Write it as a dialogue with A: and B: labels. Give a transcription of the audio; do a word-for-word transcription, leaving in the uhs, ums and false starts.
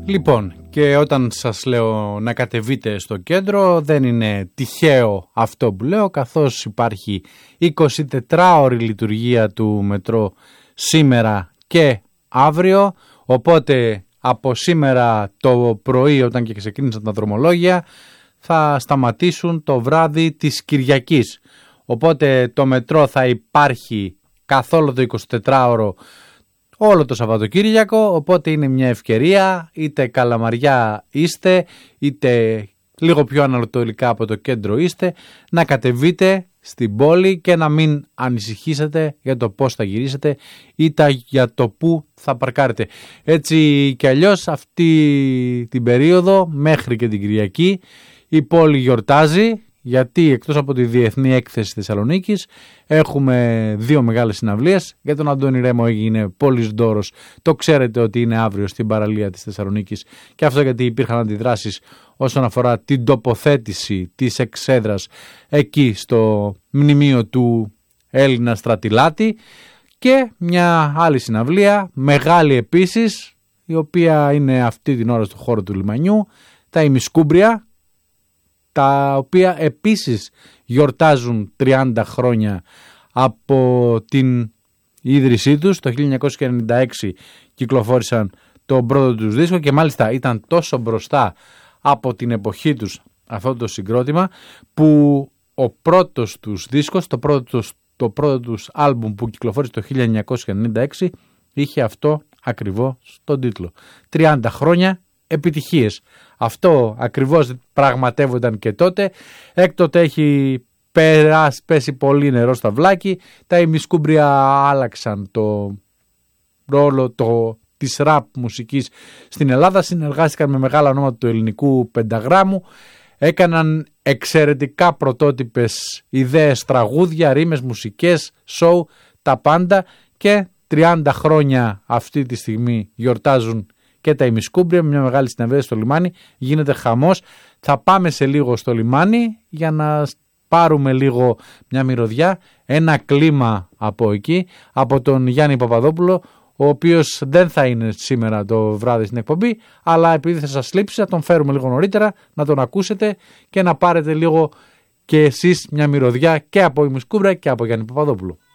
A: Λοιπόν, και όταν σας λέω να κατεβείτε στο κέντρο, δεν είναι τυχαίο αυτό που λέω, καθώς υπάρχει εικοσιτετράωρη λειτουργία του μετρό σήμερα και αύριο, οπότε από σήμερα το πρωί, όταν και ξεκίνησαν τα δρομολόγια, θα σταματήσουν το βράδυ της Κυριακής. Οπότε το μετρό θα υπάρχει καθόλου το εικοσιτετράωρο όλο το Σαββατοκύριακο, οπότε είναι μια ευκαιρία, είτε Καλαμαριά είστε, είτε λίγο πιο ανατολικά από το κέντρο είστε, να κατεβείτε στην πόλη και να μην ανησυχήσετε για το πώς θα γυρίσετε είτε για το πού θα παρκάρετε. Έτσι κι αλλιώς αυτή την περίοδο μέχρι και την Κυριακή η πόλη γιορτάζει, γιατί εκτός από τη Διεθνή Έκθεση Θεσσαλονίκης έχουμε δύο μεγάλες συναυλίες. Για τον Αντώνη Ρέμο έγινε πόλης ντόρος, το ξέρετε ότι είναι αύριο στην παραλία της Θεσσαλονίκης, και αυτό γιατί υπήρχαν αντιδράσεις όσον αφορά την τοποθέτηση της εξέδρας εκεί στο μνημείο του Έλληνα στρατηλάτη. Και μια άλλη συναυλία, μεγάλη επίσης, η οποία είναι αυτή την ώρα στο χώρο του λιμανιού, τα ημισκούμπρια, τα οποία επίσης γιορτάζουν τριάντα χρόνια από την ίδρυσή τους. Το χίλια εννιακόσια ενενήντα έξι κυκλοφόρησαν τον πρώτο τους δίσκο και μάλιστα ήταν τόσο μπροστά από την εποχή τους αυτό το συγκρότημα που ο πρώτος τους δίσκος, το πρώτο, το πρώτο τους άλμπουμ που κυκλοφόρησε το χίλια εννιακόσια ενενήντα έξι είχε αυτό ακριβώς στον τίτλο. τριάντα χρόνια επιτυχίες. Αυτό ακριβώς πραγματεύονταν και τότε. Έκτοτε έχει περάσει, πέσει πολύ νερό στα βλάκι. Τα ημισκούμπρια άλλαξαν το ρόλο το, της ραπ μουσικής στην Ελλάδα. Συνεργάστηκαν με μεγάλα ονόματα του ελληνικού πενταγράμμου. Έκαναν εξαιρετικά πρωτότυπες ιδέες, τραγούδια, ρήμες, μουσικές, σοου, τα πάντα, και τριάντα χρόνια αυτή τη στιγμή γιορτάζουν και τα ημισκούμπρια, μια μεγάλη συναυλία στο λιμάνι. Γίνεται χαμός. Θα πάμε σε λίγο στο λιμάνι για να πάρουμε λίγο μια μυρωδιά, ένα κλίμα από εκεί, από τον Γιάννη Παπαδόπουλο, ο οποίος δεν θα είναι σήμερα το βράδυ στην εκπομπή, αλλά επειδή θα σας λείψει θα τον φέρουμε λίγο νωρίτερα να τον ακούσετε και να πάρετε λίγο και εσείς μια μυρωδιά και από ημισκούμπρια και από Γιάννη Παπαδόπουλο.